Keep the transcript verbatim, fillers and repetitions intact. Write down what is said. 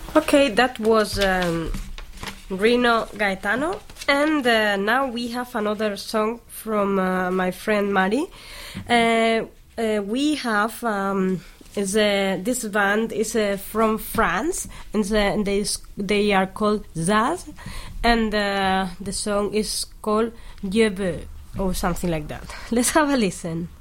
Okay, that was um, Rino Gaetano, and uh, now we have another song from uh, my friend Mari. Uh, uh, we have um, is a, this band is uh, from France, and, the, and they they are called Zaz, and uh, the song is called Je veux or something like that. Let's have a listen.